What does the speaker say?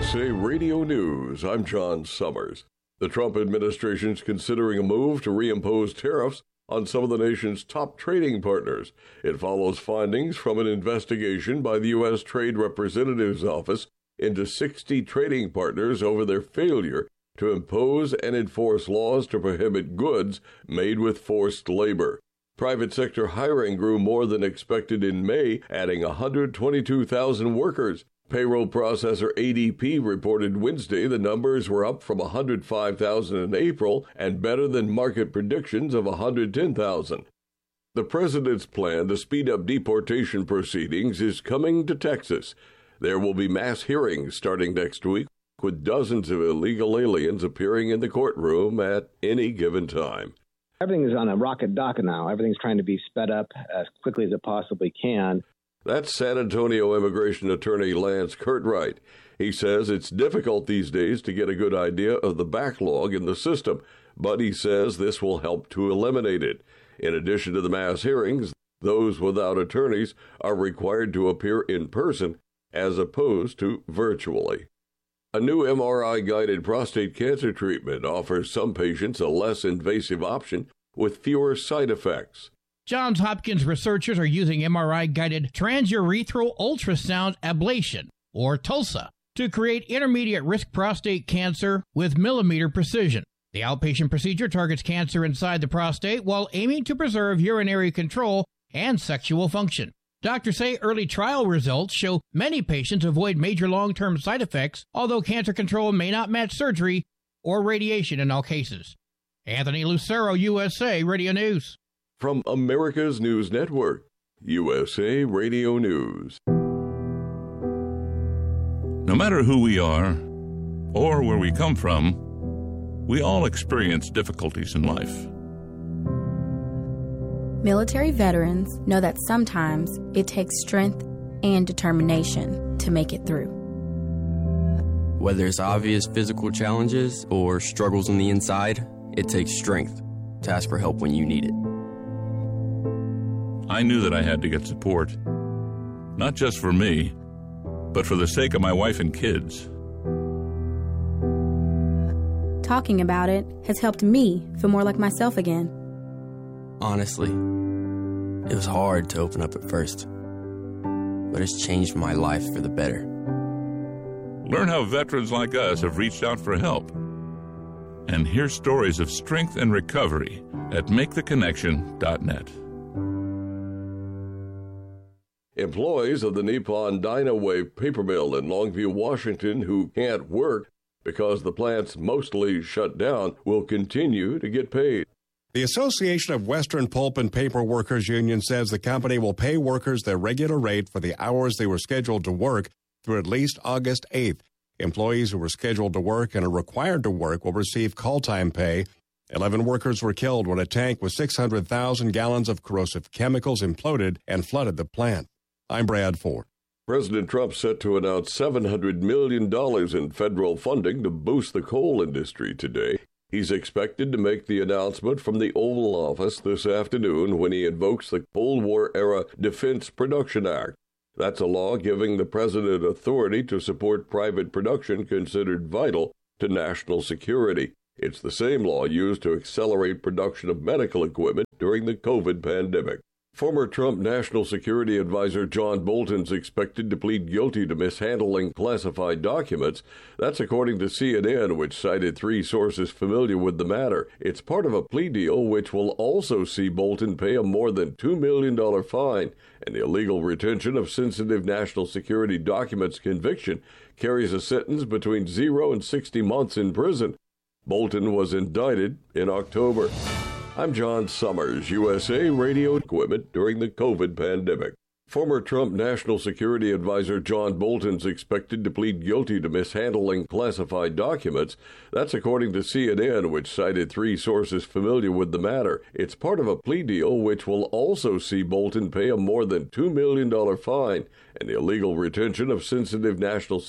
USA Radio News, I'm John Summers. The Trump administration is considering a move to reimpose tariffs on some of the nation's top trading partners. It follows findings from an investigation by the U.S. Trade Representative's Office into 60 trading partners over their failure to impose and enforce laws to prohibit goods made with forced labor. Private sector hiring grew more than expected in May, adding 122,000 workers. Payroll processor ADP reported Wednesday the numbers were up from 105,000 in April and better than market predictions of 110,000. The president's plan to speed up deportation proceedings is coming to Texas. There will be mass hearings starting next week, with dozens of illegal aliens appearing in the courtroom at any given time. Everything is on a rocket docket now. Everything's trying to be sped up as quickly as it possibly can. That's San Antonio immigration attorney Lance Curtright. He says it's difficult these days to get a good idea of the backlog in the system, but he says this will help to eliminate it. In addition to the mass hearings, those without attorneys are required to appear in person as opposed to virtually. A new MRI-guided prostate cancer treatment offers some patients a less invasive option with fewer side effects. Johns Hopkins researchers are using MRI-guided transurethral ultrasound ablation, or TULSA, to create intermediate-risk prostate cancer with millimeter precision. The outpatient procedure targets cancer inside the prostate while aiming to preserve urinary control and sexual function. Doctors say early trial results show many patients avoid major long-term side effects, although cancer control may not match surgery or radiation in all cases. Anthony Lucero, USA Radio News. From America's News Network, USA Radio News. No matter who we are or where we come from, we all experience difficulties in life. Military veterans know that sometimes it takes strength and determination to make it through. Whether it's obvious physical challenges or struggles on the inside, it takes strength to ask for help when you need it. I knew that I had to get support, not just for me, but for the sake of my wife and kids. Talking about it has helped me feel more like myself again. Honestly, it was hard to open up at first, but it's changed my life for the better. Learn how veterans like us have reached out for help, and hear stories of strength and recovery at MakeTheConnection.net. Employees of the Nippon Dynawave paper mill in Longview, Washington, who can't work because the plant's mostly shut down, will continue to get paid. The Association of Western Pulp and Paper Workers Union says the company will pay workers their regular rate for the hours they were scheduled to work through at least August 8th. Employees who were scheduled to work and are required to work will receive call time pay. 11 workers were killed when a tank with 600,000 gallons of corrosive chemicals imploded and flooded the plant. I'm Brad Ford. President Trump set to announce $700 million in federal funding to boost the coal industry today. He's expected to make the announcement from the Oval Office this afternoon when he invokes the Cold War-era Defense Production Act. That's a law giving the president authority to support private production considered vital to national security. It's the same law used to accelerate production of medical equipment during the COVID pandemic. Former Trump National Security Advisor John Bolton's expected to plead guilty to mishandling classified documents. That's according to CNN, which cited 3 sources familiar with the matter. It's part of a plea deal which will also see Bolton pay a more than $2 million fine. And the illegal retention of sensitive national security documents conviction carries a sentence between 0 and 60 months in prison. Bolton was indicted in October. I'm John Summers, USA Radio Equipment during the COVID pandemic. Former Trump National Security Advisor John Bolton's expected to plead guilty to mishandling classified documents. That's according to CNN, which cited 3 sources familiar with the matter. It's part of a plea deal which will also see Bolton pay a more than $2 million fine and the illegal retention of sensitive national